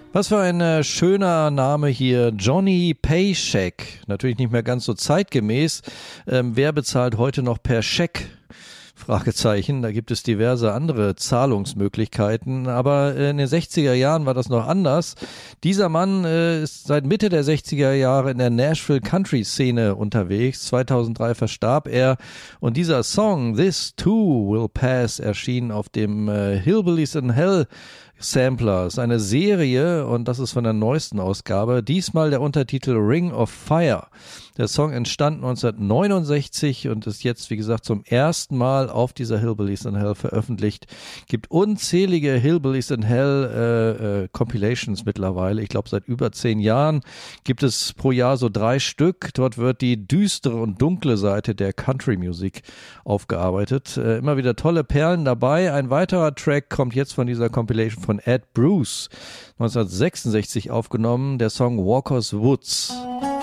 Was für ein schöner Name hier, Johnny Paycheck. Natürlich nicht mehr ganz so zeitgemäß. Wer bezahlt heute noch per Scheck? Fragezeichen, da gibt es diverse andere Zahlungsmöglichkeiten, aber in den 60er Jahren war das noch anders. Dieser Mann ist seit Mitte der 60er Jahre in der Nashville Country Szene unterwegs. 2003 verstarb er und dieser Song This Too Will Pass erschien auf dem Hillbillies in Hell Sampler. Ist eine Serie und das ist von der neuesten Ausgabe. Diesmal der Untertitel Ring of Fire. Der Song entstand 1969 und ist jetzt, wie gesagt, zum ersten Mal auf dieser Hillbillies in Hell veröffentlicht. Gibt unzählige Hillbillies in Hell Compilations mittlerweile. Ich glaube, seit über 10 Jahren gibt es pro Jahr so 3 Stück. Dort wird die düstere und dunkle Seite der Country-Musik aufgearbeitet. Immer wieder tolle Perlen dabei. Ein weiterer Track kommt jetzt von dieser Compilation von Ed Bruce, 1966 aufgenommen, der Song Walker's Woods.